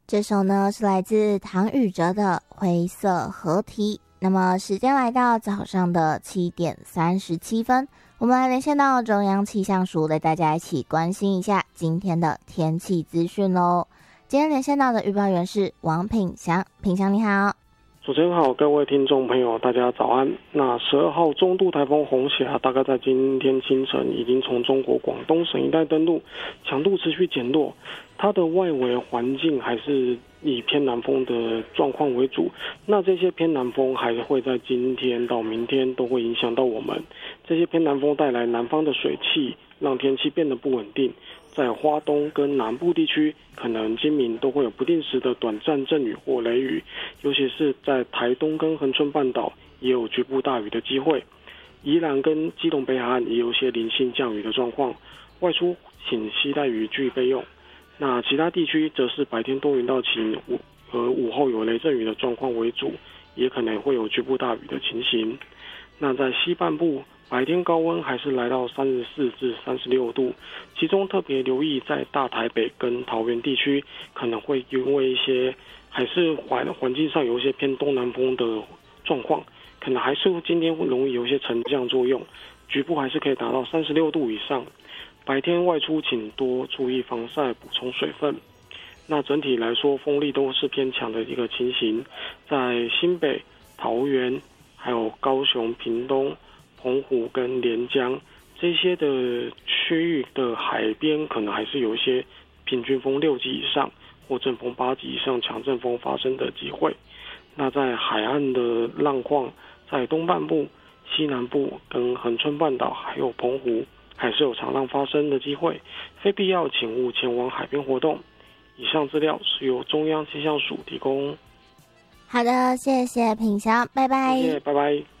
这首呢是来自唐禹哲的灰色河堤。那么时间来到早上的7点37分，我们来连线到中央气象署，带大家一起关心一下今天的天气资讯咯。今天连线到的预报员是王品祥，品祥你好。 主持人好，各位听众朋友大家早安。那12号中度台风红霞大概在今天清晨已经从中国广东省一带登陆，强度持续减弱，它的外围环境还是以偏南风的状况为主，那这些偏南风还会在今天到明天都会影响到我们。这些偏南风带来南方的水汽，让天气变得不稳定，在花东跟南部地区可能今明都会有不定时的短暂阵雨或雷雨，尤其是在台东跟恒春半岛也有局部大雨的机会，宜兰跟基隆北海岸也有些零星降雨的状况，外出请携带雨具备用。那其他地区则是白天多云到晴，和午后有雷阵雨的状况为主，也可能会有局部大雨的情形。那在西半部，白天高温还是来到34至36度，其中特别留意在大台北跟桃园地区，可能会因为一些还是环境上有一些偏东南风的状况，可能还是今天会容易有一些沉降作用，局部还是可以达到36度以上。白天外出请多注意防晒，补充水分。那整体来说，风力都是偏强的一个情形，在新北、桃园、还有高雄、屏东、澎湖跟连江这些的区域的海边，可能还是有一些平均风6级以上或阵风8级以上强阵风发生的机会。那在海岸的浪况，在东半部、西南部跟恒春半岛还有澎湖，还是有长浪发生的机会，非必要请勿前往海边活动。以上资料是由中央气象署提供。 好的，谢谢品祥，拜拜。 谢谢，拜拜。